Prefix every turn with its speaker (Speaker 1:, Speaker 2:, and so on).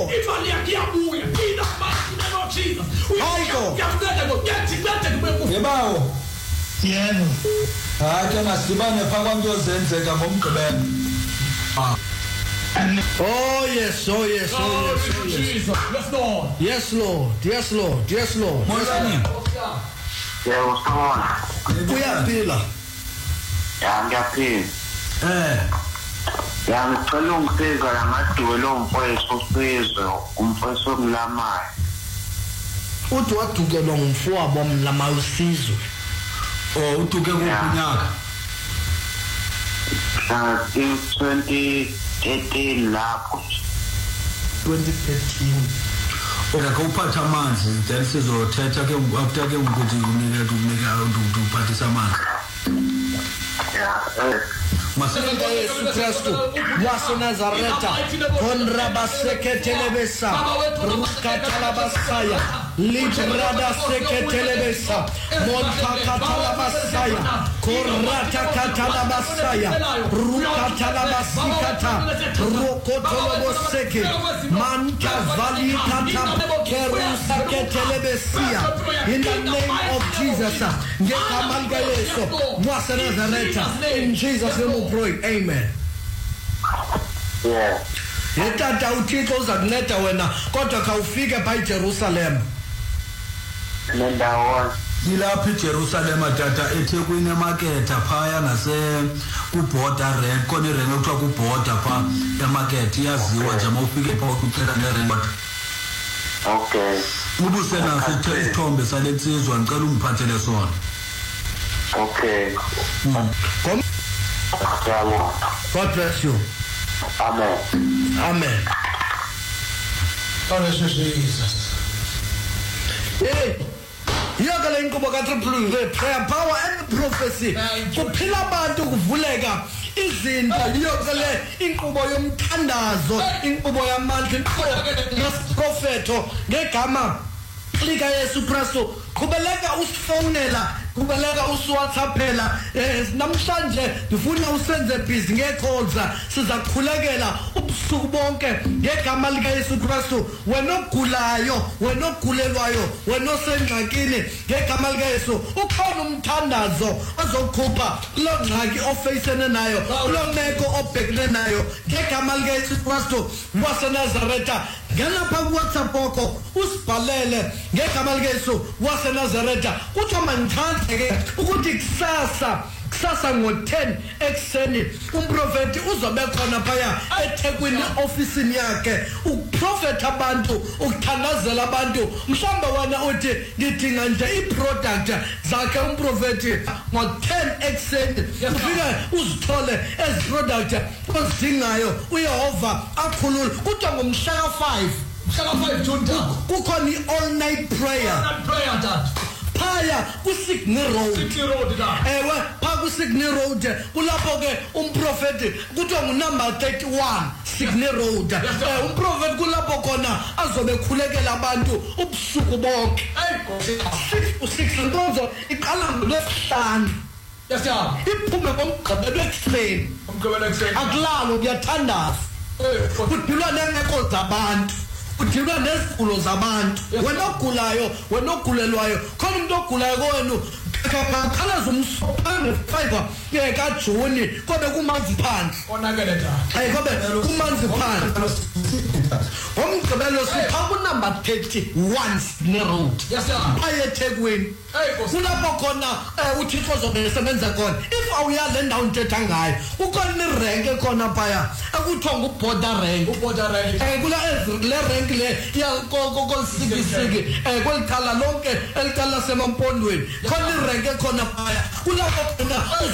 Speaker 1: Lord.
Speaker 2: Yebo.
Speaker 1: Yebo.
Speaker 2: Hayi masibane pha kwanto zenzeka ngomgqibelo.
Speaker 1: Oh yes, oh yes, oh yes, oh yes.
Speaker 3: Jesus. Yes, Lord.
Speaker 1: Yes, Lord. Yes, Lord. Yes, Lord.
Speaker 2: Molweni.
Speaker 4: Yebo sawona.
Speaker 1: Uyaphila.
Speaker 4: Ya ngiyaphila. Ya ngicela ungisiza lamadwele omfowethu usizo umfowethu omlamayo.
Speaker 1: Uthi wadukelwa ngumfowabo omlamayo usizo.
Speaker 2: Oh uduke kunyaka.
Speaker 4: In 2018 lapho
Speaker 1: 2013.
Speaker 2: Ongakho uphatha amanzi then sizothetha ke after ke ukuthi unike uphathisa amanzi.
Speaker 1: Masenga Yesu Kristu wa Nazareta konraba seketelebesa rukatalabasaya librada seketelebesa montakatalabasaya korata katalabasaya rukatalabasikata rokotoloboseke manta valikata kerusaketelebesiya in the name of Jesus ngekamalga Yesu wa Nazareta. In Jesus' name we pray. Amen.
Speaker 4: Yeah.
Speaker 1: Yetata uthixo uzakunceda wena kodwa khawufike pha eJerusalem.
Speaker 4: Nendawo
Speaker 2: Ilapha eJerusalem tata eThekwini emarket phaya ngase kuborder rank kona irank ekuthiwa kuborder pha emarket iyaziwa nje mawufike pha ucela nerank.
Speaker 4: Okay.
Speaker 2: Ubuse naso isithombe salensizwa ngicela ungiphathele sona.
Speaker 4: Okay.
Speaker 1: God bless you.
Speaker 4: Amen.
Speaker 1: Amen.
Speaker 3: God Jesus.
Speaker 1: Hey. Yaka inkubo kaTriple prayer power and prophecy. Kuphila abantu kuvuleka izinto yokele inkubo yomthandazo inkubo yamandla inprofeto ngegama lika Yesu Kristu qhubeleka usifonela qhubeleka usiwhatsappela namhlanje ndifuna usenze busy ngecalls sizakukhulekela ubusuku bonke ngegama lika Yesu Kristu wena ogulayo wena ogulelwayo wena osengxakini ngegama lika Yesu ukhona umthandazo ozokhupha lo ngxaki ofacene nayo lo meko obhekene nayo ngegama lika Yesu Kristu waseNazareta ngelapha kuWhatsApp wakho usibhalele ngegama lika Yesu waseNazareta kuthiwa mandithande ukuthi kusasa ngo-10 ekseni umprofeti uzobe khona phaya eThekwini ofisini yakhe ukuprofetha abantu ukuthandazela abantu mhlawumbe wena uthi ngidinga nje iproduct zakhe umprofeti ngo-10 ekseni ufike uzithole eziproduct ozidingayo uYehova akhulule kuthiwa ngomhla ka-5
Speaker 3: June
Speaker 1: kukhona i-all night prayer phaya kuSignal Road ewe pha kuSignal Road kulapho ke umprofeti kuthiwa ngunumber 31 Signal Road umprofeti kulapho khona azobe khulekela abantu ubusuku bonke 6 nkonzo iqala ngolwesihlanu iphume ngomgqibelo ekuseni akulalo kuyathandaza kudilwa nengeko zabantu udilwa nezigulo zabantu wena ogulayo wena ogulelwayo khona umuntu ogulayo kowenu khalaza umsophange 5 kaJuni kobe kumanzi phandle
Speaker 3: onakele njani
Speaker 1: kobe kumanzi phandle ngomgqibelo sipha kunumber 31 Signal Road eThekwini kulapho khona uThixo ozosebenza khona if awuyale ndawo nthetha ngayo ukhona irenke khona phaya ekuthiwa nguborder rank kula le rank le yakosikisiki kwelicala lonke elicala semampondweni khona irenke khona phaya kulapho khona